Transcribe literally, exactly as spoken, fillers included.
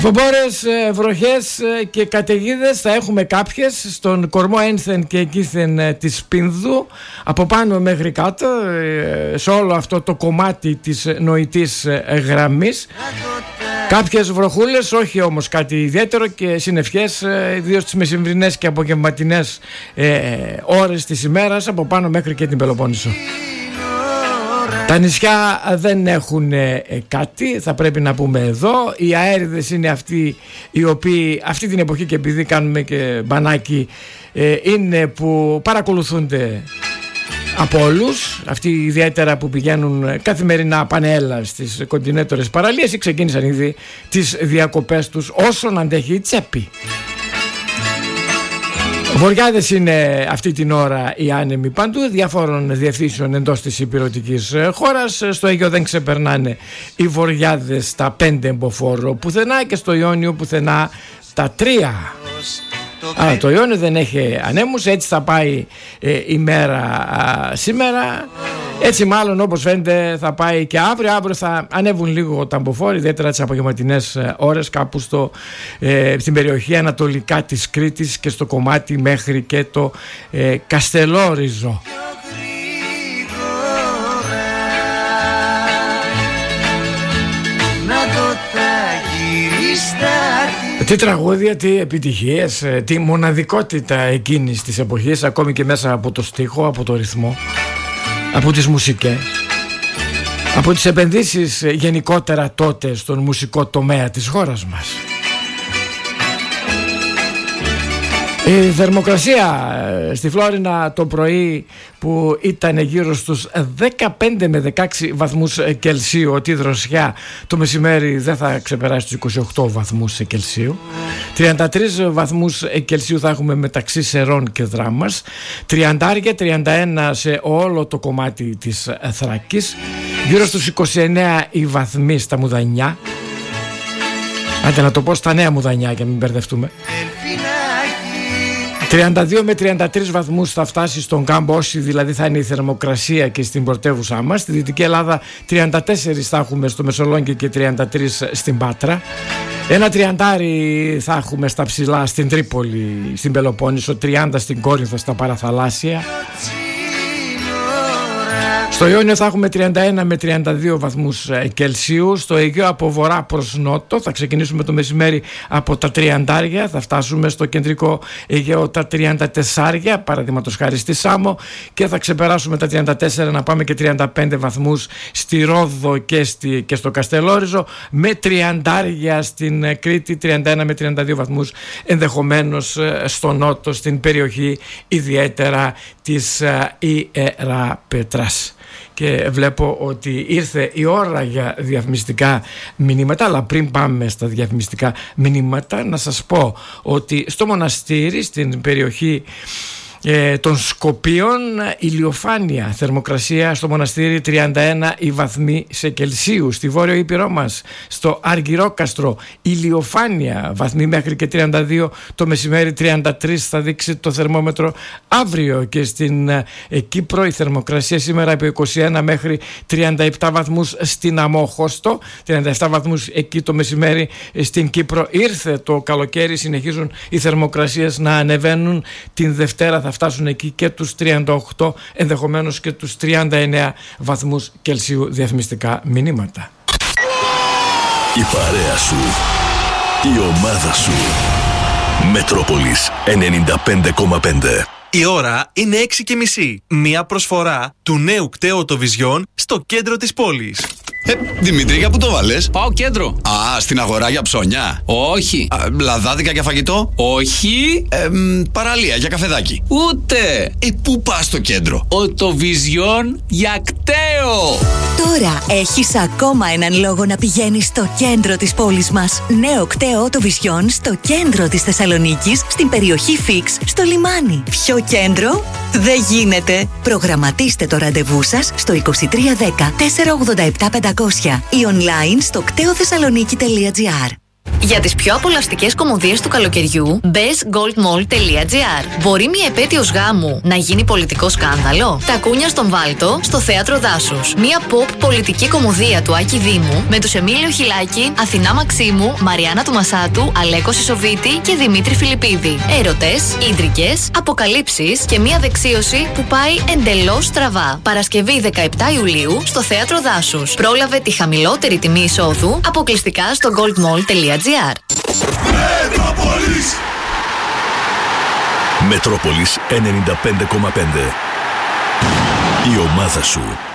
Φομπόρες, βροχές και καταιγίδες θα έχουμε κάποιες στον κορμό ένθεν και εκείθεν της Πίνδου, από πάνω μέχρι κάτω, σε όλο αυτό το κομμάτι της νοητής γραμμής. Κάποιες βροχούλες, όχι όμως κάτι ιδιαίτερο, και συνευχές ιδίως τις μεσημβρινές και απογευματινές ε, ώρες της ημέρας, από πάνω μέχρι και την Πελοπόννησο. Τα νησιά δεν έχουν ε, κάτι, θα πρέπει να πούμε εδώ. Οι αέριδες είναι αυτοί οι οποίοι αυτή την εποχή, και επειδή κάνουμε και μπανάκι, ε, είναι που παρακολουθούνται από όλους. Αυτοί ιδιαίτερα που πηγαίνουν καθημερινά πανέλα στις κοντινέτορες παραλίες ή ξεκίνησαν ήδη τις διακοπές τους όσον αντέχει η τσέπη. Βοριάδες είναι αυτή την ώρα οι άνεμοι παντού, διαφόρων διευθύνσεων εντός της υπηρετικής χώρας. Στο Αίγαιο δεν ξεπερνάνε οι βοριάδες τα πέντε εμποφόρο πουθενά, και στο Ιόνιο πουθενά τα τρία. Α, το Ιόνιο δεν έχει ανέμους, έτσι θα πάει ε, η μέρα α, σήμερα. Έτσι μάλλον, όπως φαίνεται, θα πάει και αύριο. Αύριο θα ανέβουν λίγο τα αμποφόροι, ιδιαίτερα τις απογευματινές ώρες, κάπου στο, ε, στην περιοχή ανατολικά της Κρήτης και στο κομμάτι μέχρι και το ε, Καστελόριζο. Τι τραγούδια, τι επιτυχίες, τι μοναδικότητα εκείνης της εποχής, ακόμη και μέσα από το στίχο, από το ρυθμό, από τις μουσικές, από τις επενδύσεις γενικότερα τότε στον μουσικό τομέα της χώρας μας. Η θερμοκρασία στη Φλόρινα το πρωί, που ήταν γύρω στους δεκαπέντε με δεκαέξι βαθμούς Κελσίου, ότι η δροσιά το μεσημέρι δεν θα ξεπεράσει τους είκοσι οκτώ βαθμούς Κελσίου. τριάντα τρεις βαθμούς Κελσίου θα έχουμε μεταξύ Σερών και Δράμας, τριάντα με τριάντα ένα σε όλο το κομμάτι της Θράκης, γύρω στους είκοσι εννέα οι βαθμοί στα Μουδανιά. Άντε να το πω στα Νέα Μουδανιά για να μην μπερδευτούμε. τριάντα δύο με τριάντα τρεις βαθμούς θα φτάσει στον Κάμπο, όσοι δηλαδή θα είναι η θερμοκρασία και στην πρωτεύουσά μας. Στη Δυτική Ελλάδα τριάντα τέσσερα θα έχουμε στο Μεσολόγγι και τριάντα τρία στην Πάτρα. Ένα τριαντάρι θα έχουμε στα ψηλά στην Τρίπολη, στην Πελοπόννησο, τριάντα στην Κόρινθο, στα παραθαλάσσια. Στο Ιόνιο θα έχουμε τριάντα ένα με τριάντα δύο βαθμούς Κελσίου. Στο Αιγαίο από βορρά προς νότο θα ξεκινήσουμε το μεσημέρι από τα τριαντάρια, θα φτάσουμε στο κεντρικό Αιγαίο τα τριάντα τέσσερα, παραδείγματος χάρη στη Σάμο, και θα ξεπεράσουμε τα τριάντα τέσσερα να πάμε και τριάντα πέντε βαθμούς στη Ρόδο και, στη, και στο Καστελόριζο, με τριαντάρια στην Κρήτη, τριάντα ένα με τριάντα δύο βαθμούς ενδεχομένως στο νότο, στην περιοχή ιδιαίτερα της Ιεραπετράς. Και βλέπω ότι ήρθε η ώρα για διαφημιστικά μηνύματα, αλλά πριν πάμε στα διαφημιστικά μηνύματα, να σας πω ότι στο μοναστήρι, στην περιοχή Ε, των Σκοπίων, ηλιοφάνεια, θερμοκρασία στο μοναστήρι τριάντα ένα οι βαθμοί σε Κελσίου. Στη Βόρειο Ήπειρό μας, στο Αργυρόκαστρο, ηλιοφάνεια, βαθμοί μέχρι και τριάντα δύο το μεσημέρι, τριάντα τρία θα δείξει το θερμόμετρο αύριο. Και στην ε, Κύπρο η θερμοκρασία σήμερα από είκοσι ένα μέχρι τριάντα επτά βαθμούς στην Αμόχωστο, τριάντα επτά βαθμούς εκεί το μεσημέρι στην Κύπρο. Ήρθε το καλοκαίρι, συνεχίζουν οι θερμοκρασίες να ανεβαίνουν. Την Δευτέρα θα φτάσουν εκεί και τους τριάντα οκτώ, ενδεχομένως και τους τριάντα εννέα βαθμούς Κελσίου. Διαφημιστικά μηνύματα. Η παρέα σου, η ομάδα σου. Μετρόπολης ενενήντα πέντε κόμμα πέντε. Η ώρα είναι έξι και μισή. Μία προσφορά του νέου κταίου Vision στο κέντρο της πόλης. Ε, Δημήτρη, για πού το βάλες? Πάω κέντρο. Α, στην αγορά για ψώνια. Όχι. Α, λαδάδικα για φαγητό. Όχι. Ε, μ, παραλία για καφεδάκι. Ούτε. Ε, πού πας στο κέντρο? Ο το Vision για κταίο. Τώρα έχεις ακόμα έναν λόγο να πηγαίνεις στο κέντρο της πόλης μας. Νέο κταίο το Vision στο κέντρο της Θεσσαλονίκης, στην περιοχή Φίξ, στο λιμάνι. Πιο κέντρο δεν γίνεται. Προγραμματίστε το ραντεβού σας στο είκοσι τρία δέκα τετρακόσια ογδόντα επτά πεντακόσια ή online στο κτέο θεσσαλονίκη τελεία τζι άρ. Για τις πιο απολαυστικές κωμωδίες του καλοκαιριού, μπες goldmall τελεία gr. Μπορεί μια επέτειος γάμου να γίνει πολιτικό σκάνδαλο? Τα κούνια στον Βάλτο, στο Θέατρο Δάσους. Μια pop πολιτική κωμωδία του Άκη Δήμου με τους Εμίλιο Χιλάκη, Αθηνά Μαξίμου, Μαριάννα του Μασάτου, Αλέκο Σισοβίτη και Δημήτρη Φιλιππίδη. Έρωτες, ίντρικες, αποκαλύψεις και μια δεξίωση που πάει εντελώς στραβά. Παρασκευή δεκαεπτά Ιουλίου στο Θέατρο Δάσους. Πρόλαβε τη χαμηλότερη τιμή εισόδου αποκλειστικά στο goldmall τελεία gr. Μετρόπολης Μετρόπολης ενενήντα πέντε κόμμα πέντε. Η ομάδα σου.